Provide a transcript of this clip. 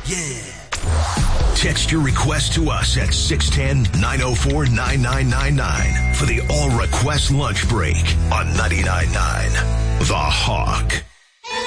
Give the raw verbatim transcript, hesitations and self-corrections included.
Yeah. Text your request to us at six one zero, nine oh four, nine nine nine nine for the All Request Lunch Break on ninety-nine point nine The Hawk.